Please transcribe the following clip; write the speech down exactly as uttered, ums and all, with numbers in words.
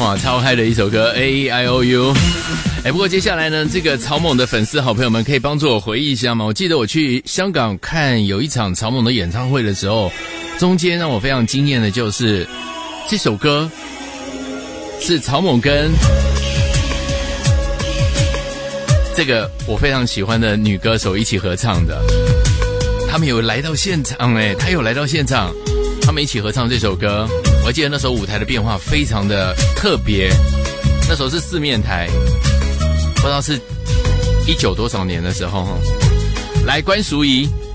哇，超嗨的一首歌 A E I O U。 哎，不过接下来呢，这个草蜢的粉丝好朋友们可以帮助我回忆一下吗？我记得我去香港看有一场草蜢的演唱会的时候，中间让我非常惊艳的就是这首歌是草蜢跟这个我非常喜欢的女歌手一起合唱的。他们有来到现场，哎，他有来到现场，他们一起合唱这首歌。我记得那时候舞台的变化非常的特别，那时候是四面台，不知道是一九多少年的时候。来，关淑怡